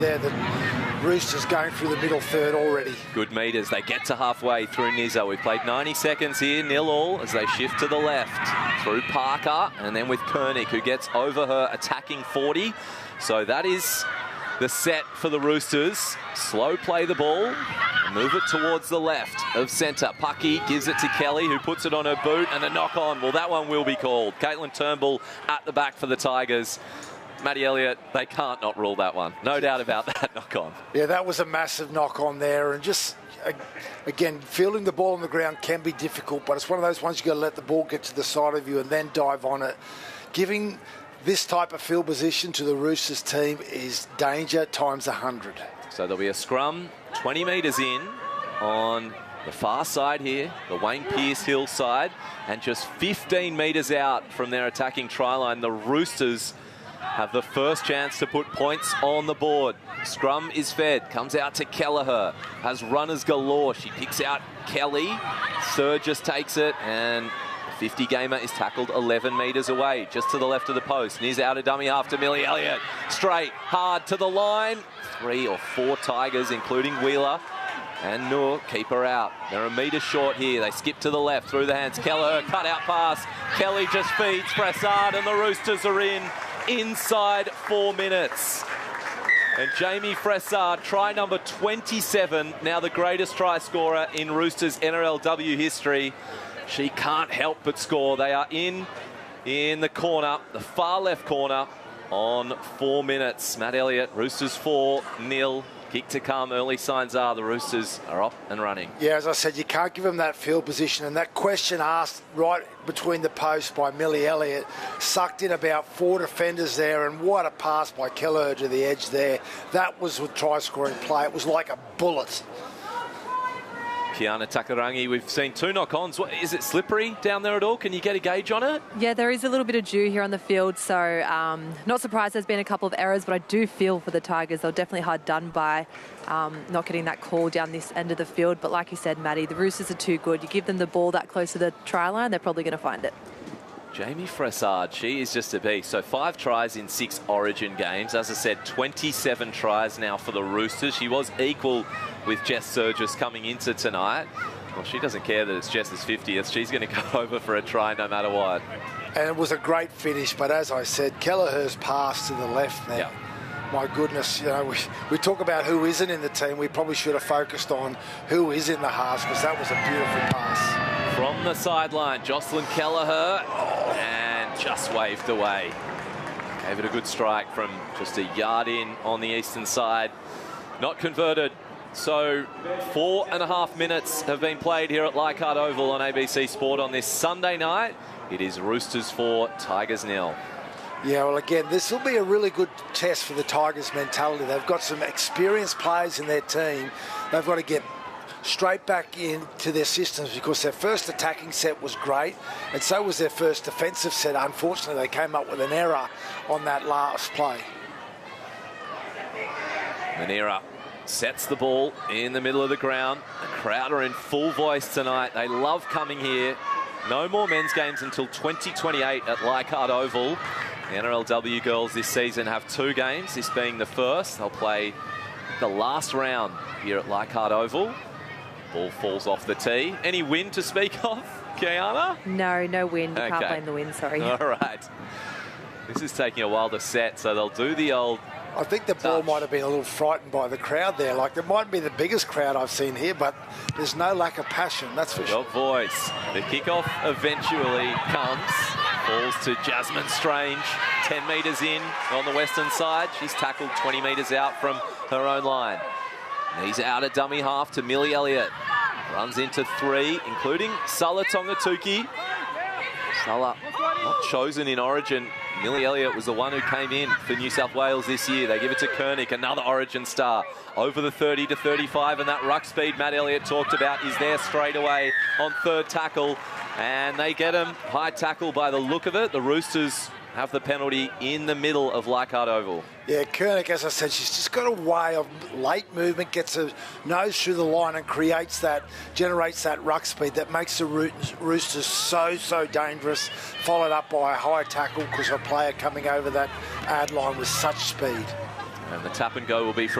There, the Roosters going through the middle third already. Good metres. They get to halfway through Nizza. We've played 90 seconds here, 0-0, as they shift to the left. Through Parker, and then with Koenig, who gets over her attacking 40. So that is the set for the Roosters. Slow play the ball. Move it towards the left of centre. Pucky gives it to Kelly, who puts it on her boot, and a knock-on. Well, that one will be called. Caitlin Turnbull at the back for the Tigers. Matty Elliott, they can't not rule that one. No doubt about that knock-on. Yeah, that was a massive knock-on there. And just, again, fielding the ball on the ground can be difficult, but it's one of those ones you've got to let the ball get to the side of you and then dive on it. Giving this type of field position to the Roosters team is danger times 100. So there'll be a scrum 20 metres in on the far side here, the Wayne Pearce Hill side, and just 15 metres out from their attacking try line, the Roosters have the first chance to put points on the board. Scrum is fed, comes out to Kelleher, has runners galore. She picks out Kelly, Sturgis takes it, and the 50-gamer is tackled 11 metres away, just to the left of the post. Niz out of dummy half to Millie Elliott. Straight, hard to the line. 3 or 4 Tigers, including Wheeler and Noor, keep her out. They're a metre short here. They skip to the left through the hands. Kelleher, cut out pass. Kelly just feeds Prasad, and the Roosters are in inside 4 minutes. And Jamie Fressard, try number 27, now the greatest try scorer in Roosters NRLW history. She can't help but score. They are in the corner, the far left corner, on 4 minutes. Matt Elliott, Roosters 4, nil. Kick to come. Early signs are the Roosters are up and running. Yeah, as I said, you can't give them that field position. And that question asked right between the posts by Millie Elliott sucked in about 4 defenders there. And what a pass by Kelleher to the edge there. That was with try-scoring play. It was like a bullet. Kiana Takarangi, we've seen 2 knock-ons. Is it slippery down there at all? Can you get a gauge on it? Yeah, there is a little bit of dew here on the field, so not surprised there's been a couple of errors, but I do feel for the Tigers. They're definitely hard done by not getting that call down this end of the field. But like you said, Maddie, the Roosters are too good. You give them the ball that close to the try line, they're probably going to find it. Jamie Fressard, she is just a beast. So 5 tries in 6 Origin games. As I said, 27 tries now for the Roosters. She was equal with Jess Sturgis coming into tonight. Well, she doesn't care that it's Jess's 50th. She's going to go over for a try no matter what. And it was a great finish, but as I said, Kelleher's pass to the left there. Yep. My goodness, you know, we talk about who isn't in the team. We probably should have focused on who is in the halves, because that was a beautiful pass. From the sideline, Jocelyn Kelleher, and just waved away. Gave it a good strike from just a yard in on the eastern side. Not converted. So 4.5 minutes have been played here at Leichhardt Oval on ABC Sport on this Sunday night. It is Roosters 4, Tigers 0. Yeah, well, again, this will be a really good test for the Tigers' mentality. They've got some experienced players in their team. They've got to get straight back into their systems, because their first attacking set was great, and so was their first defensive set. Unfortunately, they came up with an error on that last play. Manera sets the ball in the middle of the ground. The crowd are in full voice tonight. They love coming here. No more men's games until 2028 at Leichhardt Oval. The NRLW girls this season have 2 games, this being the first. They'll play the last round here at Leichhardt Oval. Ball falls off the tee. Any wind to speak of, Kiana? No wind. You Okay. can't blame the wind, sorry. All right. This is taking a while to set, so they'll do the old... I think the ball might have been a little frightened by the crowd there. Like, it might be the biggest crowd I've seen here, but there's no lack of passion, that's for sure. Got voice. The kickoff eventually comes. Falls to Jasmine Strange. 10 metres in on the western side. She's tackled 20 metres out from her own line. He's out at dummy half to Millie Elliott. Runs into 3, including Sulla Tongatuki. Sulla not chosen in Origin. Millie Elliott was the one who came in for New South Wales this year. They give it to Koenig, another Origin star. Over the 30 to 35, and that ruck speed Matt Elliott talked about is there straight away on 3rd tackle. And they get him. High tackle by the look of it. The Roosters have the penalty in the middle of Leichhardt Oval. Yeah, Koenig, as I said, she's just got a way of late movement, gets her nose through the line and generates that ruck speed that makes the Roosters so dangerous, followed up by a high tackle because of a player coming over that ad line with such speed. And the tap and go will be from